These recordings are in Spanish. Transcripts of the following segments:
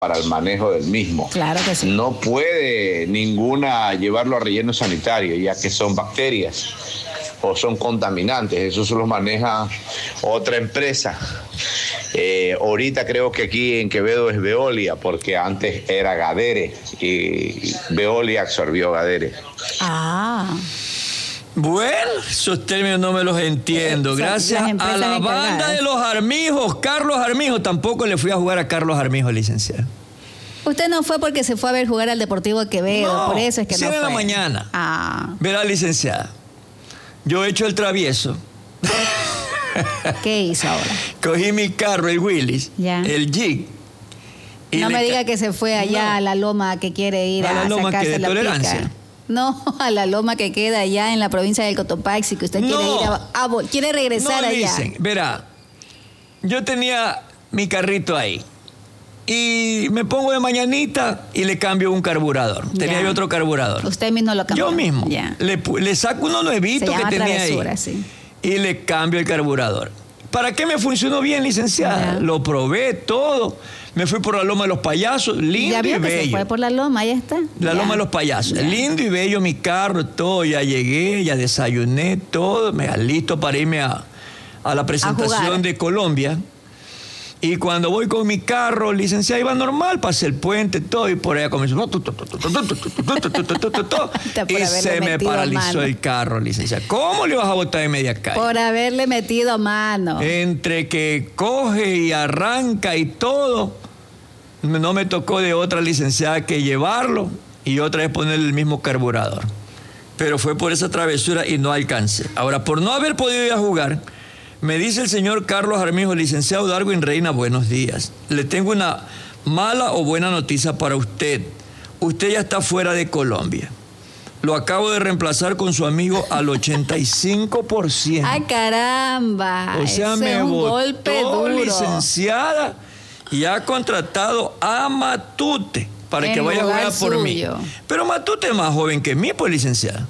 para el manejo del mismo. Claro que sí. No puede ninguna llevarlo a relleno sanitario, ya que son bacterias o son contaminantes. Eso se los maneja otra empresa. Ahorita creo que aquí en Quevedo es Veolia, porque antes era Gadere y Veolia absorbió Gadere. Ah. Bueno, esos términos no me los entiendo. Gracias a la banda de los Armijos, Carlos Armijo. Tampoco le fui a jugar a Carlos Armijo, licenciado. Usted no fue porque se fue a ver jugar al Deportivo Quevedo, No, por eso es que no fue. de la mañana. Ah. Verá, licenciada, yo he hecho el travieso. ¿Qué hizo ahora? Cogí mi carro, el Willys, Ya. el Jeep. No me diga que se fue allá a la loma que quiere ir a la loma sacarse que de la Tolerancia. pica. No, a la loma que queda allá en la provincia del Cotopaxi, que usted quiere ir quiere regresar allá. Dicen, verá, yo tenía mi carrito ahí y me pongo de mañanita y le cambio un carburador. Tenía yo otro carburador. Usted mismo lo cambió. Yo mismo. Ya. Le saco uno nuevito que tenía ahí sí. y le cambio el carburador. ¿Para qué me funcionó bien, licenciada? Ya. Lo probé todo. Me fui por la Loma de los Payasos, lindo Ya vio y que bello. se fue por la loma, ya está. La Ya. Loma de los Payasos. Ya. Lindo y bello mi carro, todo. Ya llegué, ya desayuné, todo. Me listo para irme a la presentación de Colombia. Y cuando voy con mi carro, licenciada, iba normal, pasé el puente, todo, y por allá comenzó. Y se me paralizó el carro, licenciada. ¿Cómo le vas a botar en media calle? Por haberle metido mano. Entre que coge y arranca y todo, no me tocó de otra licenciada que llevarlo y otra vez ponerle el mismo carburador. Pero fue por esa travesura y no alcancé. Ahora, por no haber podido ir a jugar, me dice el señor Carlos Armijo, licenciado Darwin Reina, buenos días. Le tengo una mala o buena noticia para usted. Usted ya está fuera de Colombia. Lo acabo de reemplazar con su amigo al 85%. ¡Ay, caramba! O sea, ese me es un botó, golpe duro. licenciada, y ha contratado a Matute para que vaya a jugar por mí. Pero Matute es más joven que mí, pues, licenciada.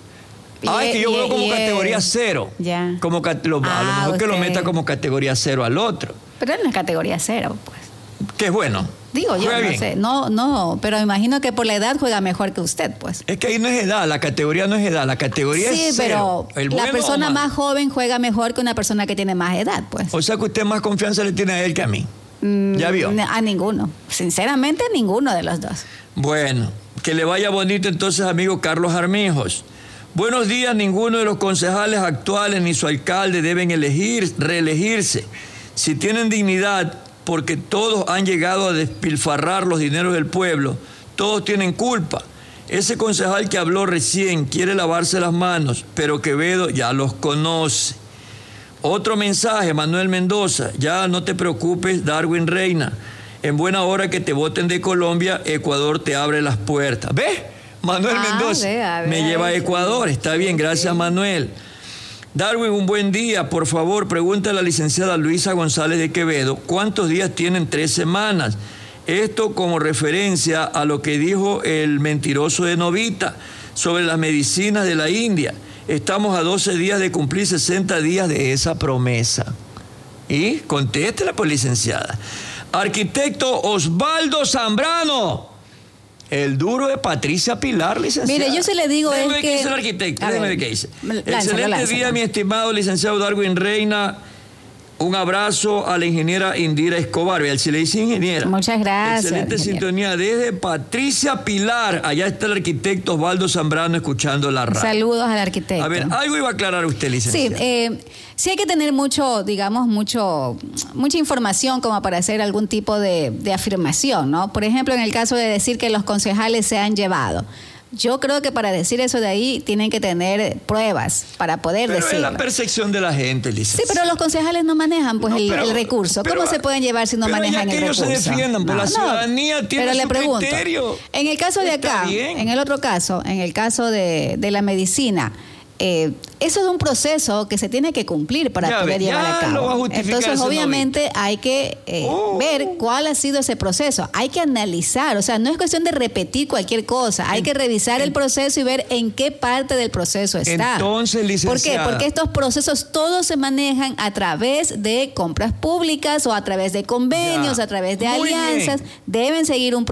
Es que yo veo como categoría 0. Ya. Como a lo mejor que lo meta como categoría 0 al otro. Pero él no es categoría 0, pues. Que es bueno. Digo, yo no sé. No, pero imagino que por la edad juega mejor que usted, pues. Es que ahí no es edad, la categoría no es edad, la categoría es 0. Sí, pero la persona más joven juega mejor que una persona que tiene más edad, pues. O sea que usted más confianza le tiene a él que a mí. ¿Ya vio? A ninguno. Sinceramente, a ninguno de los dos. Bueno, que le vaya bonito entonces, amigo Carlos Armijos. Buenos días, ninguno de los concejales actuales ni su alcalde deben reelegirse. Si tienen dignidad, porque todos han llegado a despilfarrar los dineros del pueblo, todos tienen culpa. Ese concejal que habló recién quiere lavarse las manos, pero Quevedo ya los conoce. Otro mensaje, Manuel Mendoza, ya no te preocupes, Darwin Reina. En buena hora que te voten de Colombia, Ecuador te abre las puertas. ¿Ves? Manuel Mendoza me lleva a Ecuador. Está bien, gracias, Manuel. Darwin, un buen día. Por favor, pregúntale a la licenciada Luisa González de Quevedo cuántos días tienen 3 semanas. Esto como referencia a lo que dijo el mentiroso de Novita sobre las medicinas de la India. Estamos a 12 días de cumplir 60 días de esa promesa. Y contéstela, pues, licenciada. Arquitecto Osvaldo Zambrano. El duro de Patricia Pilar, licenciada. Mire, yo sí le digo déjeme es que... que... dice el arquitecto, déjeme ver qué dice. Lánzalo. Excelente día, mi estimado licenciado Darwin Reina. Un abrazo a la ingeniera Indira Escobar. Vea, si le dice ingeniera. Muchas gracias. Excelente sintonía desde Patricia Pilar. Allá está el arquitecto Osvaldo Zambrano escuchando la radio. Saludos al arquitecto. A ver, algo iba a aclarar usted, licenciada. Sí hay que tener mucha información como para hacer algún tipo de afirmación, ¿no? Por ejemplo, en el caso de decir que los concejales se han llevado. Yo creo que para decir eso de ahí tienen que tener pruebas para poder decirlo. Pero es la percepción de la gente, licenciada. Sí, pero los concejales no manejan el recurso. ¿Cómo se pueden llevar si no manejan el recurso? Pero ya que ellos se defiendan, pues la ciudadanía tiene su criterio. En el caso de acá, en el otro caso, en el caso de la medicina, eso es un proceso que se tiene que cumplir para poder llevar a cabo. Entonces, obviamente, hay que ver cuál ha sido ese proceso. Hay que analizar, o sea, no es cuestión de repetir cualquier cosa. Hay que revisar el proceso y ver en qué parte del proceso está. Entonces, licenciada. ¿Por qué? Porque estos procesos todos se manejan a través de compras públicas o a través de convenios, a través de alianzas. Deben seguir un